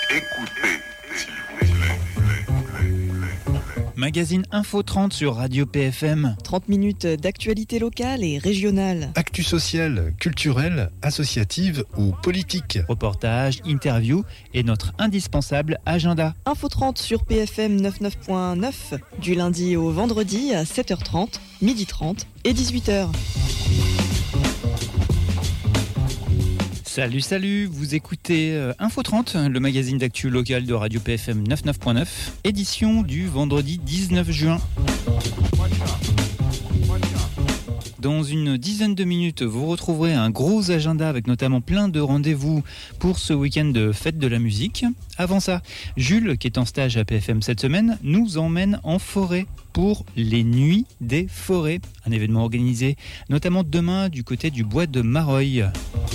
Écoutez, s'il vous plaît. Magazine Info 30 sur Radio PFM. 30 minutes d'actualité locale et régionale. Actu sociale, culturelle, associative ou politique. Reportages, interviews et notre indispensable agenda. Info 30 sur PFM 99.9 du lundi au vendredi à 7h30, 12h30 et 18h. Salut, vous écoutez Info 30, le magazine d'actu local de Radio PFM 99.9, édition du vendredi 19 juin. Dans une dizaine de minutes, vous retrouverez un gros agenda avec notamment plein de rendez-vous pour ce week-end de fête de la musique. Avant ça, Jules, qui est en stage à PFM cette semaine, nous emmène en forêt pour les Nuits des Forêts, un événement organisé notamment demain du côté du bois de Mareuil.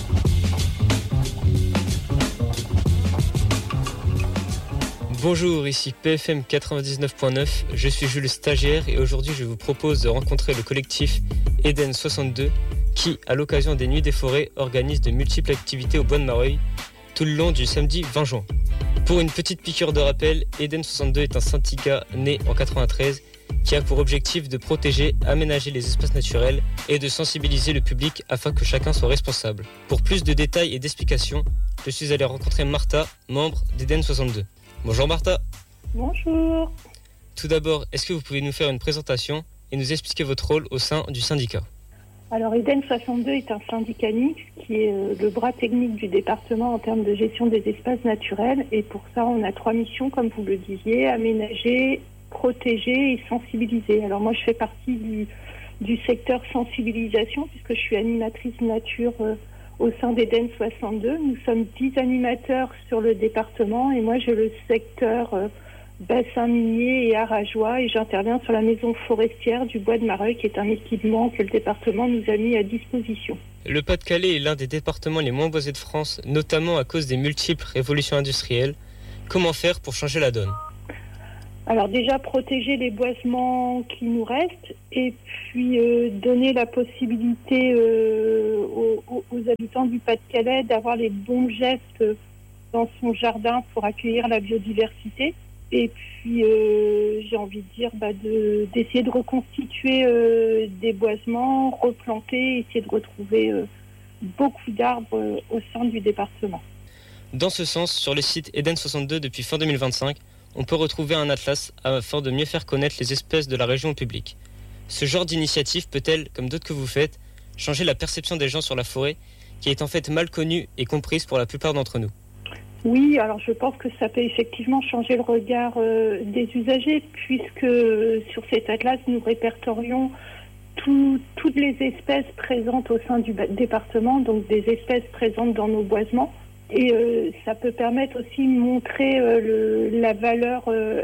Bonjour, ici PFM 99.9, je suis Jules stagiaire et aujourd'hui je vous propose de rencontrer le collectif Eden 62 qui, à l'occasion des Nuits des Forêts, organise de multiples activités au bois de Mareuil tout le long du samedi 20 juin. Pour une petite piqûre de rappel, Eden 62 est un syndicat né en 93 qui a pour objectif de protéger, aménager les espaces naturels et de sensibiliser le public afin que chacun soit responsable. Pour plus de détails et d'explications, je suis allé rencontrer Martha, membre d'Eden 62. Bonjour Martha. Bonjour. Tout d'abord, est-ce que vous pouvez nous faire une présentation et nous expliquer votre rôle au sein du syndicat ? Alors Eden 62 est un syndicat mixte qui est le bras technique du département en termes de gestion des espaces naturels et pour ça on a 3 missions comme vous le disiez, aménager, protéger et sensibiliser. Alors moi je fais partie du secteur sensibilisation puisque je suis animatrice nature au sein d'Eden 62. Nous sommes 10 animateurs sur le département et moi j'ai le secteur bassin minier et arageois et j'interviens sur la maison forestière du bois de Mareuil qui est un équipement que le département nous a mis à disposition. Le Pas-de-Calais est l'un des départements les moins boisés de France, notamment à cause des multiples révolutions industrielles. Comment faire pour changer la donne ? Alors déjà protéger les boisements qui nous restent et puis donner la possibilité aux habitants du Pas-de-Calais d'avoir les bons gestes dans son jardin pour accueillir la biodiversité. Et puis j'ai envie de dire d'essayer de reconstituer des boisements, replanter, essayer de retrouver beaucoup d'arbres au sein du département. Dans ce sens, sur le site Eden 62 depuis fin 2025, on peut retrouver un atlas afin de mieux faire connaître les espèces de la région au public. Ce genre d'initiative peut-elle, comme d'autres que vous faites, changer la perception des gens sur la forêt, qui est en fait mal connue et comprise pour la plupart d'entre nous ? Oui, alors je pense que ça peut effectivement changer le regard des usagers, puisque sur cet atlas, nous répertorions toutes les espèces présentes au sein du département, donc des espèces présentes dans nos boisements. Et ça peut permettre aussi de montrer la valeur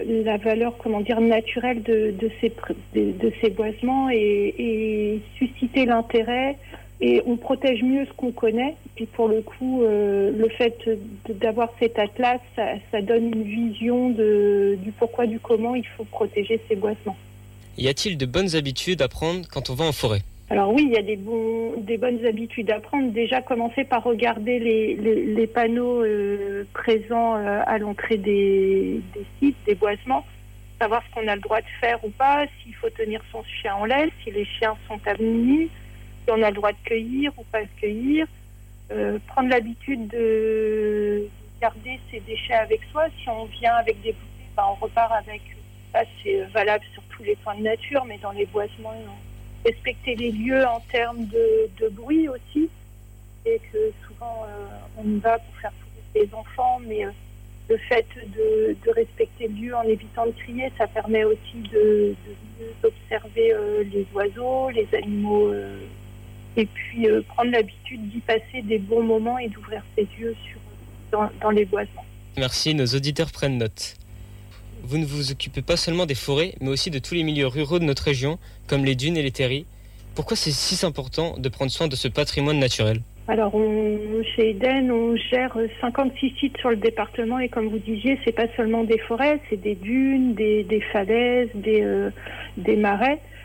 naturelle de ces boisements et susciter l'intérêt. Et on protège mieux ce qu'on connaît. Et pour le coup, le fait d'avoir cet atlas, ça donne une vision du pourquoi, du comment il faut protéger ces boisements. Y a-t-il de bonnes habitudes à prendre quand on va en forêt ? Alors oui, il y a des bonnes habitudes à prendre. Déjà, commencer par regarder les panneaux présents à l'entrée des sites, des boisements, savoir ce qu'on a le droit de faire ou pas, s'il faut tenir son chien en laisse, si les chiens sont admis, si on a le droit de cueillir ou pas de cueillir. Prendre l'habitude de garder ses déchets avec soi. Si on vient avec des bouteilles, on repart avec. Ça, c'est valable sur tous les points de nature, mais dans les boisements, respecter les lieux en termes de bruit aussi, et que souvent on y va pour faire courir les enfants, mais le fait de respecter le lieu en évitant de crier, ça permet aussi de mieux observer les oiseaux, les animaux, et puis prendre l'habitude d'y passer des bons moments et d'ouvrir ses yeux dans les boisements. Merci, nos auditeurs prennent note. Vous ne vous occupez pas seulement des forêts, mais aussi de tous les milieux ruraux de notre région, comme les dunes et les terris. Pourquoi c'est si important de prendre soin de ce patrimoine naturel ? Alors, chez Eden, on gère 56 sites sur le département et comme vous disiez, c'est pas seulement des forêts, c'est des dunes, des falaises, des marais.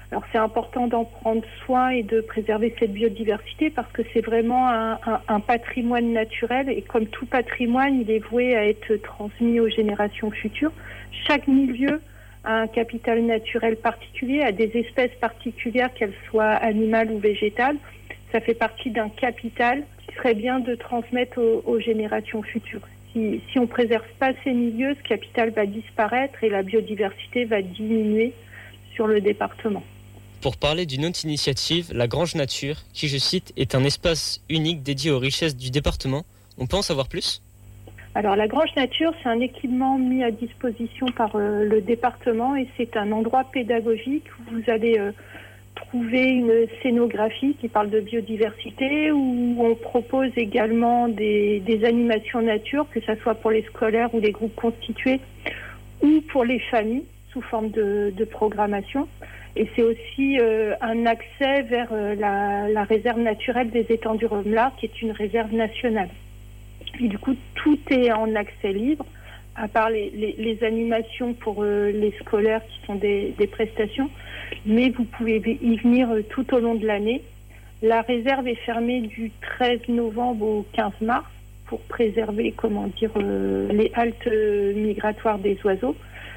Alors c'est important d'en prendre soin et de préserver cette biodiversité parce que c'est vraiment un patrimoine naturel et comme tout patrimoine, il est voué à être transmis aux générations futures. Chaque milieu a un capital naturel particulier, a des espèces particulières, qu'elles soient animales ou végétales. Ça fait partie d'un capital qui serait bien de transmettre aux générations futures. Si on ne préserve pas ces milieux, ce capital va disparaître et la biodiversité va diminuer sur le département. Pour parler d'une autre initiative, la Grange Nature, qui, je cite, est un espace unique dédié aux richesses du département. On peut en savoir plus ? Alors la Grange Nature, c'est un équipement mis à disposition par le département et c'est un endroit pédagogique où vous allez trouver une scénographie qui parle de biodiversité, où on propose également des animations nature, que ce soit pour les scolaires ou les groupes constitués, ou pour les familles, sous forme de programmation. Et c'est aussi un accès vers la réserve naturelle des étangs du Romelard, qui est une réserve nationale. Et du coup, tout est en accès libre, à part les animations pour les scolaires qui sont des prestations. Mais vous pouvez y venir tout au long de l'année. La réserve est fermée du 13 novembre au 15 mars pour préserver, les haltes migratoires des oiseaux.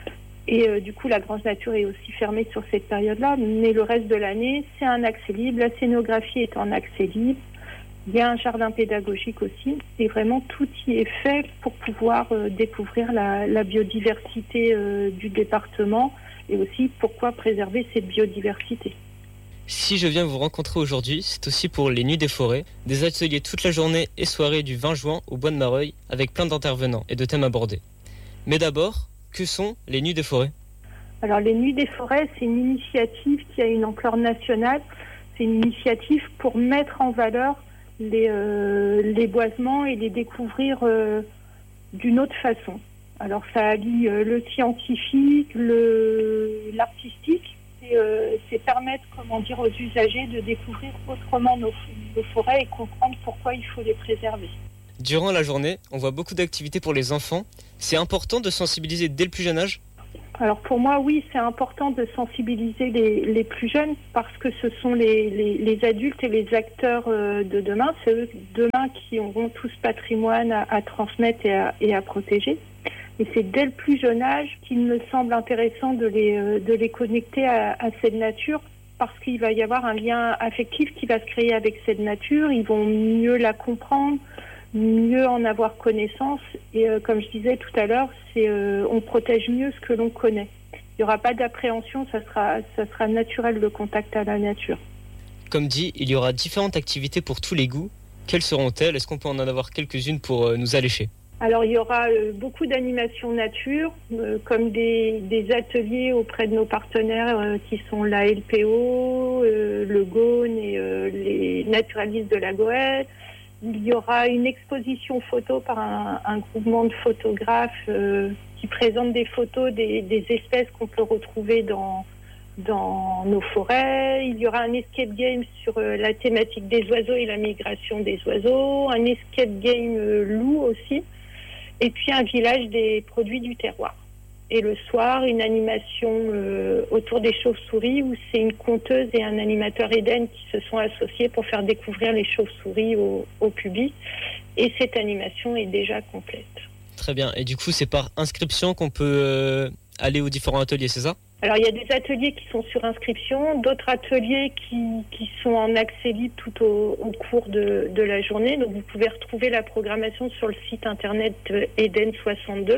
Et du coup, la Grange Nature est aussi fermée sur cette période-là. Mais le reste de l'année, c'est un accès libre. La scénographie est en accès libre. Il y a un jardin pédagogique aussi. Et vraiment, tout y est fait pour pouvoir découvrir la biodiversité du département et aussi pourquoi préserver cette biodiversité. Si je viens vous rencontrer aujourd'hui, c'est aussi pour les Nuits des Forêts, des ateliers toute la journée et soirée du 20 juin au Bois de Mareuil avec plein d'intervenants et de thèmes abordés. Mais d'abord, que sont les Nuits des Forêts ? Alors les Nuits des Forêts, c'est une initiative qui a une ampleur nationale. C'est une initiative pour mettre en valeur les boisements et les découvrir d'une autre façon. Alors ça allie le scientifique, l'artistique, c'est permettre aux usagers de découvrir autrement nos forêts et comprendre pourquoi il faut les préserver. Durant la journée, on voit beaucoup d'activités pour les enfants. C'est important de sensibiliser dès le plus jeune âge ? Alors pour moi, oui, c'est important de sensibiliser les plus jeunes parce que ce sont les adultes et les acteurs de demain. C'est eux demain qui auront tout ce patrimoine à transmettre et à protéger. Et c'est dès le plus jeune âge qu'il me semble intéressant de les connecter à cette nature parce qu'il va y avoir un lien affectif qui va se créer avec cette nature. Ils vont mieux la comprendre, mieux en avoir connaissance. Et comme je disais tout à l'heure, on protège mieux ce que l'on connaît. Il n'y aura pas d'appréhension, ça sera naturel le contact à la nature. Comme dit, il y aura différentes activités pour tous les goûts. Quelles seront-elles ? Est-ce qu'on peut en avoir quelques-unes pour nous allécher ? Alors il y aura beaucoup d'animations nature, comme des ateliers auprès de nos partenaires qui sont la LPO, le Gaune et les naturalistes de la Goëlle. Il y aura une exposition photo par un groupement de photographes qui présente des photos des espèces qu'on peut retrouver dans nos forêts. Il y aura un escape game sur la thématique des oiseaux et la migration des oiseaux, un escape game loup aussi, et puis un village des produits du terroir. Et le soir, une animation autour des chauves-souris où c'est une conteuse et un animateur Eden qui se sont associés pour faire découvrir les chauves-souris au public. Et cette animation est déjà complète. Très bien. Et du coup, c'est par inscription qu'on peut aller aux différents ateliers, c'est ça ? Alors, il y a des ateliers qui sont sur inscription, d'autres ateliers qui sont en accès libre tout au cours de la journée. Donc, vous pouvez retrouver la programmation sur le site internet Eden 62.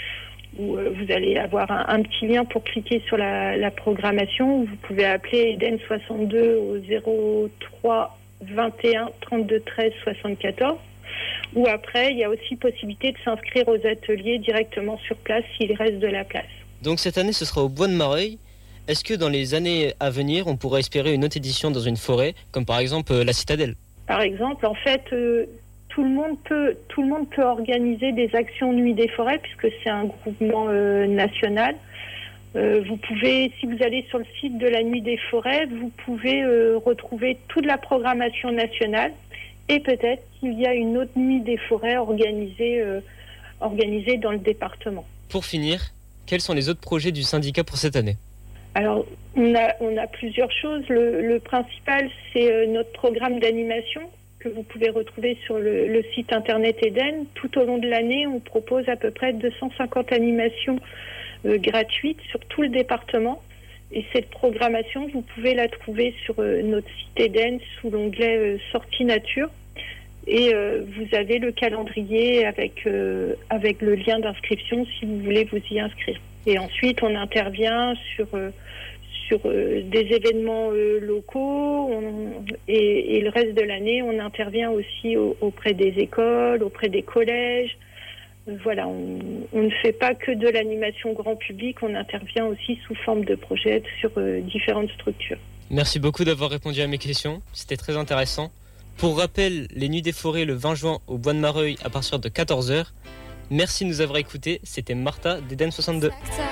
Où vous allez avoir un petit lien pour cliquer sur la programmation. Où vous pouvez appeler Eden 62 au 03 21 32 13 74. Ou après, il y a aussi possibilité de s'inscrire aux ateliers directement sur place s'il reste de la place. Donc cette année, ce sera au Bois de Mareuil. Est-ce que dans les années à venir, on pourrait espérer une autre édition dans une forêt, comme par exemple la Citadelle ? Par exemple, en fait... Tout le monde peut organiser des actions Nuit des Forêts puisque c'est un groupement national. Vous pouvez, si vous allez sur le site de la Nuit des Forêts, vous pouvez retrouver toute la programmation nationale et peut-être qu'il y a une autre Nuit des Forêts organisée dans le département. Pour finir, quels sont les autres projets du syndicat pour cette année ? Alors, on a plusieurs choses. Le principal, c'est notre programme d'animation que vous pouvez retrouver sur le site internet Eden. Tout au long de l'année, on propose à peu près 250 animations gratuites sur tout le département. Et cette programmation, vous pouvez la trouver sur notre site Eden sous l'onglet Sortie Nature. Et vous avez le calendrier avec le lien d'inscription si vous voulez vous y inscrire. Et ensuite, on intervient sur des événements locaux et le reste de l'année, on intervient aussi auprès des écoles, auprès des collèges. Voilà, on ne fait pas que de l'animation grand public, on intervient aussi sous forme de projet sur différentes structures. Merci beaucoup d'avoir répondu à mes questions, c'était très intéressant. Pour rappel, les Nuits des Forêts le 20 juin au Bois de Mareuil à partir de 14h. Merci de nous avoir écoutés, c'était Martha d'Eden 62.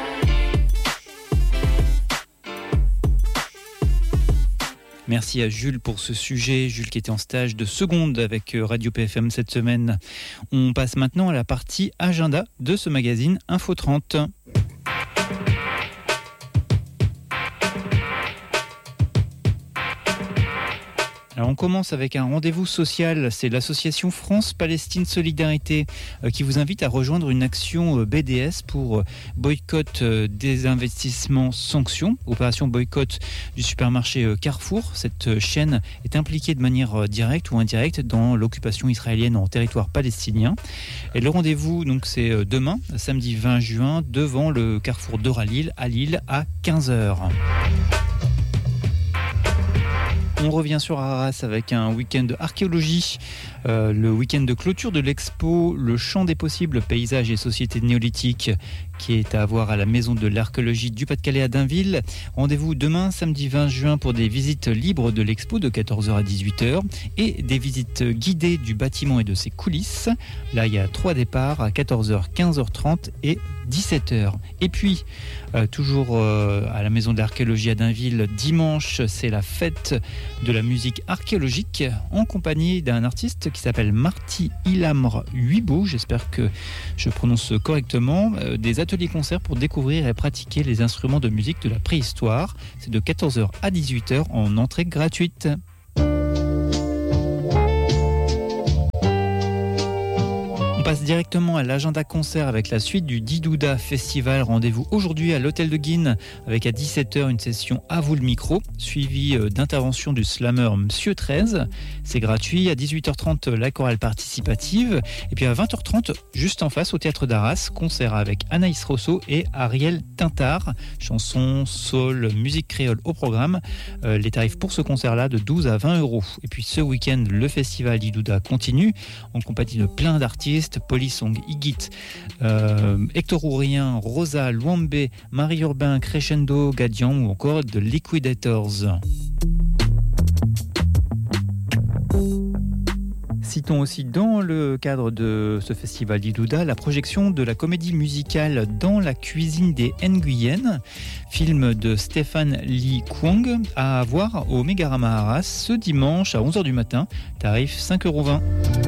Merci à Jules pour ce sujet, Jules qui était en stage de seconde avec Radio PFM cette semaine. On passe maintenant à la partie agenda de ce magazine Info 30. Alors on commence avec un rendez-vous social, c'est l'association France-Palestine Solidarité qui vous invite à rejoindre une action BDS pour boycott des investissements sanctions, opération boycott du supermarché Carrefour. Cette chaîne est impliquée de manière directe ou indirecte dans l'occupation israélienne en territoire palestinien. Et le rendez-vous, donc, c'est demain, samedi 20 juin, devant le Carrefour d'Euralille à Lille à 15h. On revient sur Arras avec un week-end d'archéologie, le week-end de clôture de l'expo Le Champ des possibles, paysages et sociétés néolithiques, qui est à voir à la Maison de l'Archéologie du Pas-de-Calais à Dainville. Rendez-vous demain, samedi 20 juin, pour des visites libres de l'expo de 14h à 18h et des visites guidées du bâtiment et de ses coulisses. Là, il y a 3 départs à 14h, 15h30 et 17h. Et puis, toujours à la Maison de l'Archéologie à Dainville, dimanche, c'est la fête de la musique archéologique en compagnie d'un artiste qui s'appelle Marty Ilamre Huibo, j'espère que je prononce correctement, des ateliers-concerts pour découvrir et pratiquer les instruments de musique de la préhistoire. C'est de 14h à 18h en entrée gratuite. On passe directement à l'agenda concert avec la suite du Didouda Festival. Rendez-vous aujourd'hui à l'Hôtel de Guine avec à 17h une session À vous le micro, suivie d'intervention du slammer Monsieur 13. C'est gratuit. À 18h30, la chorale participative. Et puis à 20h30, juste en face au Théâtre d'Arras, concert avec Anaïs Rousseau et Ariel Tintard. Chansons, soul, musique créole au programme. Les tarifs pour ce concert-là de 12 à 20 €. Et puis ce week-end, le festival Didouda continue en compagnie de plein d'artistes. Polysong, Igit, Hector Ourien, Rosa, Luambe, Marie Urbain, Crescendo, Gadian ou encore The Liquidators. Citons aussi dans le cadre de ce festival Didouda la projection de la comédie musicale Dans la cuisine des Nguyen, film de Stéphane Lee Kwong, à voir au Mégarama Arras ce dimanche à 11h du matin, tarif 5,20 €.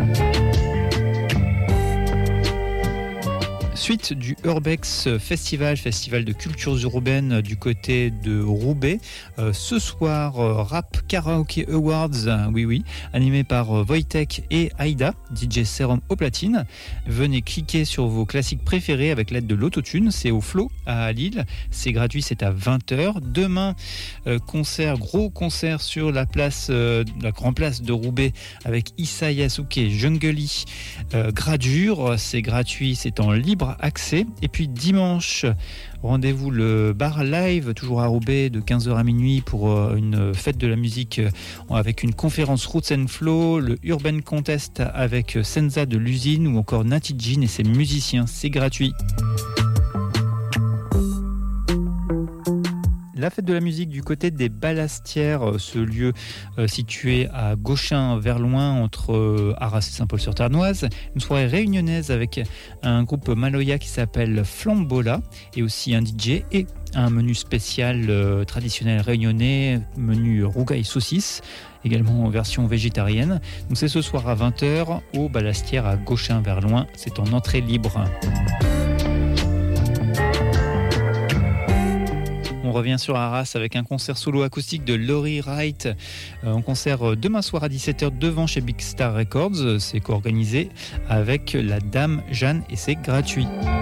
Suite du Urbex Festival de cultures urbaines du côté de Roubaix. Ce soir, Rap Karaoke Awards, oui, animé par Wojtek et Aïda, DJ Serum au platine. Venez cliquer sur vos classiques préférés avec l'aide de l'autotune. C'est au Flow à Lille. C'est gratuit, c'est à 20h. Demain, gros concert sur la grande place de Roubaix avec Issa Yasuke, Jungly, Gradure. C'est gratuit, c'est en libre accès. Et puis dimanche, rendez-vous le bar live, toujours à Roubaix, de 15h à minuit pour une fête de la musique avec une conférence Roots and Flow, le Urban Contest avec Senza de l'usine ou encore Natty Jean et ses musiciens. C'est gratuit. La fête de la musique du côté des Ballastières, ce lieu situé à Gauchin, vers loin, entre Arras et Saint-Paul-sur-Ternoise. Une soirée réunionnaise avec un groupe Maloya qui s'appelle Flambola et aussi un DJ et un menu spécial traditionnel réunionnais, menu rougail saucisse, également en version végétarienne. Donc c'est ce soir à 20h au Ballastières à Gauchin, vers loin. C'est en entrée libre. On On revient sur Arras avec un concert solo acoustique de Laurie Wright en concert demain soir à 17h devant chez Big Star Records. C'est co-organisé avec la Dame Jeanne et c'est gratuit.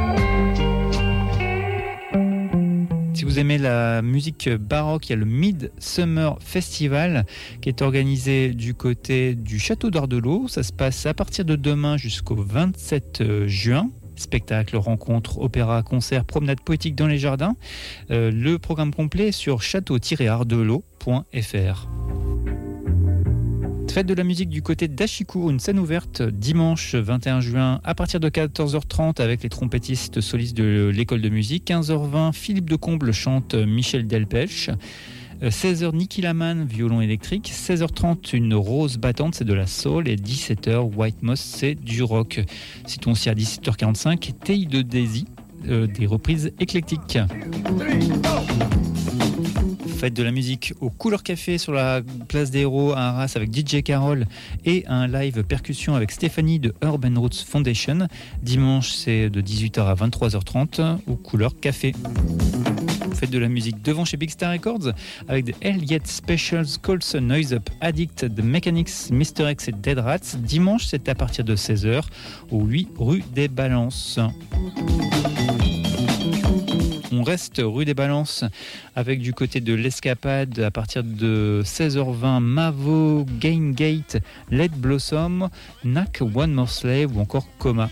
Si vous aimez la musique baroque, il y a le Midsummer Festival qui est organisé du côté du Château d'Ardelot. Ça se passe à partir de demain jusqu'au 27 juin. Spectacle, rencontres, opéra, concerts, promenades poétiques dans les jardins. Le programme complet est sur château-ardelot.fr. Fête de la musique du côté d'Achicourt, une scène ouverte dimanche 21 juin à partir de 14h30 avec les trompettistes solistes de l'école de musique. 15h20, Philippe de Comble chante Michel Delpech. 16h, Niki Laman, violon électrique. 16h30, une rose battante, c'est de la soul. Et 17h, White Moss, c'est du rock. Citons aussi à 17h45, Tei de Daisy, des reprises éclectiques. Fête de la musique au Couleur Café sur la place des Héros à Arras avec DJ Carole et un live percussion avec Stéphanie de Urban Roots Foundation. Dimanche, c'est de 18h à 23h30 au Couleur Café. Fête de la musique devant chez Big Star Records avec The Elliott Specials, Colson, Noise Up, Addict, The Mechanics, Mr. X et Dead Rats. Dimanche, c'est à partir de 16h au 8 rue des Balances. On reste rue des Balances avec du côté de l'Escapade à partir de 16h20 Mavo, Game Gate, Let Blossom, Knack, One More Slave ou encore Coma.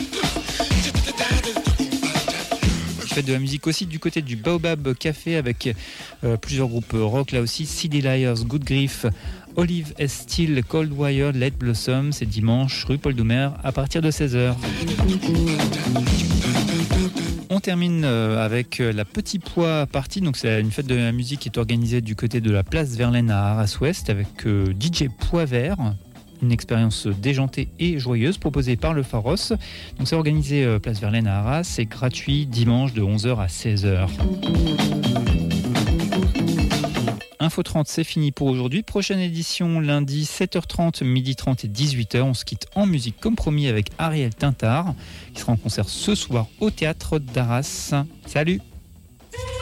Fête de la musique aussi du côté du Baobab Café avec plusieurs groupes rock là aussi, Silly Liars, Good Grief, Olive S. Steel, Cold Wire, Let Blossom. C'est dimanche rue Paul Doumer à partir de 16h. On termine avec la Petit Pois Party. Donc c'est une fête de la musique qui est organisée du côté de la place Verlaine à Arras-Ouest avec DJ Poivert. Une expérience déjantée et joyeuse proposée par le Pharos. Donc c'est organisé place Verlaine à Arras. C'est gratuit dimanche de 11h à 16h. Info 30, c'est fini pour aujourd'hui. Prochaine édition lundi 7h30, 12h30 et 18h. On se quitte en musique comme promis avec Ariel Tintard qui sera en concert ce soir au théâtre d'Arras. Salut!